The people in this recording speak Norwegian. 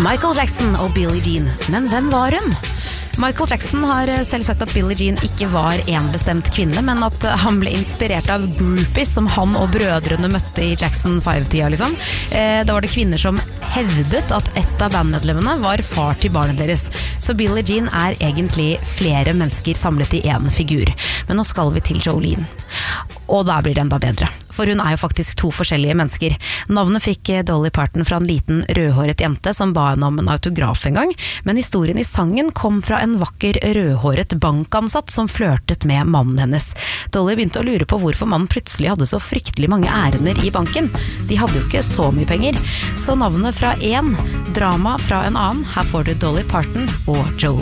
Michael Jackson og Billie Jean. Men hvem var hun? Michael Jackson har selv sagt at Billie Jean ikke var en bestemt kvinne, men at han ble inspirert av groupies som han og brødrene møtte i Jackson 5-tida, liksom. Da var det kvinner som hevdet at et av bandmedlemmene var far til barnet deres. Så Billie Jean er egentlig flere mennesker samlet i en figur. Men nå skal vi til Jolene. Og da blir det enda bedre. For hun er jo faktisk to forskjellige mennesker. Navnet fikk Dolly Parton fra en liten rødhåret jente som ba henne om en autograf en gang, men historien i sangen kom fra en vakker rødhåret bankansatt som flørtet med mannen hennes. Dolly begynte å lure på hvorfor mannen plutselig hadde så fryktelig mange ærender i banken. De hadde jo ikke så mye penger. Så navnet fra en, drama fra en annen. Her får du Dolly Parton og Jolene.